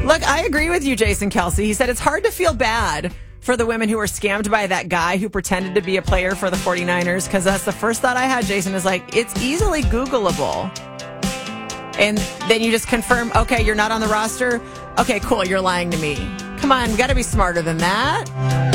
Look, I agree with you, Jason Kelsey. He said it's hard to feel bad for the women who were scammed by that guy who pretended to be a player for the 49ers, because that's the first thought I had, Jason, is like, it's easily Googleable. And then you just confirm, okay, you're not on the roster. Okay, cool, you're lying to me. Come on, we got to be smarter than that.